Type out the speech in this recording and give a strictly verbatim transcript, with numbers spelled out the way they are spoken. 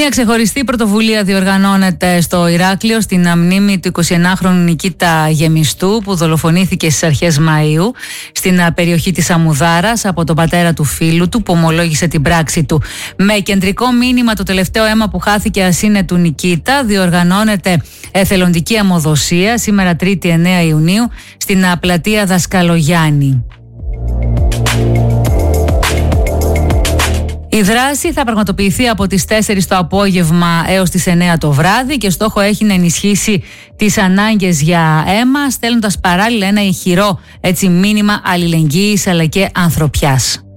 Μια ξεχωριστή πρωτοβουλία διοργανώνεται στο Ηράκλειο στην μνήμη του εικοσιενάχρονου Νικήτα Γεμιστού, που δολοφονήθηκε στις αρχές Μαΐου στην περιοχή της Αμμουδάρας από τον πατέρα του φίλου του, που ομολόγησε την πράξη του. Με κεντρικό μήνυμα το τελευταίο αίμα που χάθηκε ας είναι του Νικήτα, διοργανώνεται εθελοντική αιμοδοσία σήμερα Τρίτη εννέα Ιουνίου στην πλατεία Δασκαλογιάννη. Η δράση θα πραγματοποιηθεί από τις τέσσερις το απόγευμα έως τις εννέα το βράδυ και στόχο έχει να ενισχύσει τις ανάγκες για αίμα, στέλνοντας παράλληλα ένα ηχηρό έτσι, μήνυμα αλληλεγγύης αλλά και ανθρωπιάς.